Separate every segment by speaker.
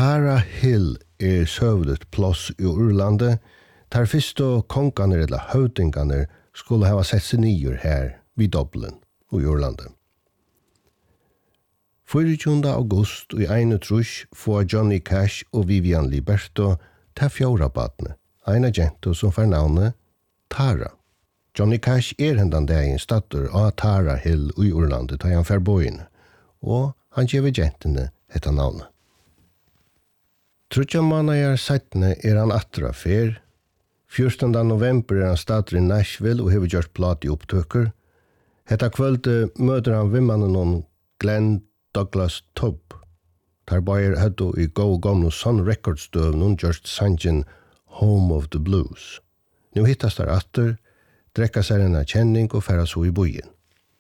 Speaker 1: Tara Hill søvlet plass i Urlande, tar fyrst og konganer eller høvdinganer skulle hava sett seg nyer her vid Dublin og i Urlande. 24. august i 31 får Johnny Cash og Vivian Liberto ta fjorrabatne, en agent som får navnet Tara. Johnny Cash hendan dagen statter av Tara Hill i Urlande ta han færboine, og han gjev agentene hetta navnet. Trutja manajar settene han atra fer. 14. november han statter i Nashville og hever gjort plat i opptøkker. Hetta kvölde møter han vimmannen om Glenn Douglas Tubb. Tar bajer høddo i go gamle Sun Records-døv nun gjørst sangen Home of the Blues. Nu hittas der atter, drekka seg en kjenning og færa så i bojen.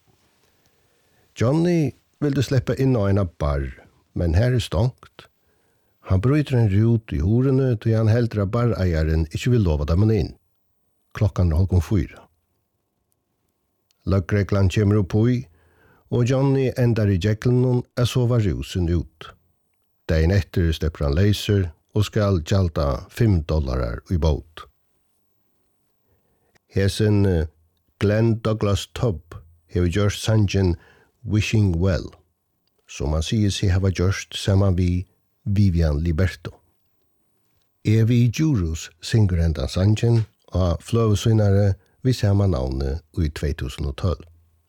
Speaker 1: Johnny ville släppa in av en bar, men her stångt. Han bryter en rut i horene til han heldre bareieren ikke vil lova dem inn. Klokkan 3:30. Løggreglan kommer opp i, og Johnny endar i jekkelen og sova rusen ut. Dagen etter slipper han laser og skal gjalda $5 i båt. Hesen Glenn Douglas Tubb hever gjort sangen Wishing Well, som han sier seg hava gjort saman vi Vivian Liberto. Evi Jurus synger enda sangen og fløvesynare vi samme navnet i 2012.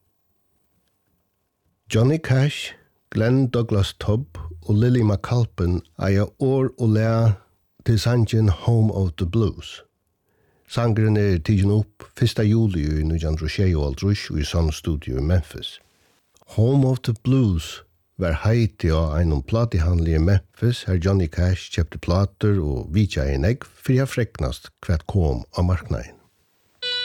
Speaker 1: Johnny Cash, Glenn Douglas Tubb og Lily McAlpin eier år og lær til sangen Home of the Blues. Sangren tidsen opp 1. juli i 1926 i Sun Studio i Memphis. Home of the Blues var heiti av en platihandel i Memphis her Johnny Cash kjøpte plater og vidtja en egg for jeg freknast hvert kom av marknaden.